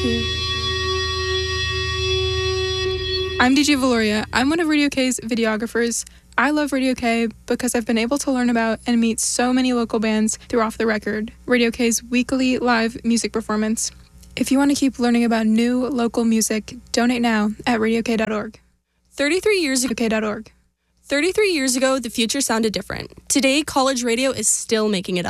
I'm DJ Valoria. I'm one of Radio K's videographers. I love Radio K because I've been able to learn about and meet so many local bands through Off the Record, Radio K's weekly live music performance. If you want to keep learning about new local music, donate now at radiok.org. 33 years ago, radiok.org. 33 years ago, the future sounded different. Today, college radio is still making it up.